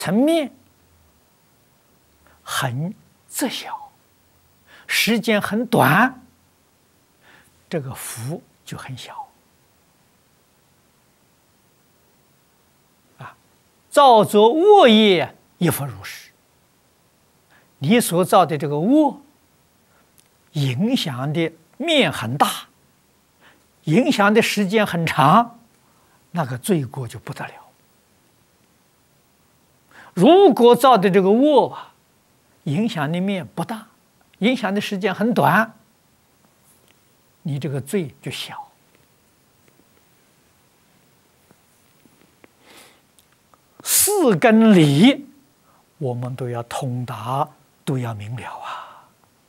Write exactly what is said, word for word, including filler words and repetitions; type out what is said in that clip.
层面很窄小，时间很短，这个福就很小。啊，造作恶业亦复如是。你所造的这个恶，影响的面很大，影响的时间很长，那个罪过就不得了。如果造的这个恶啊，影响的面不大，影响的时间很短，你这个罪就小。四根理，我们都要通达，都要明了。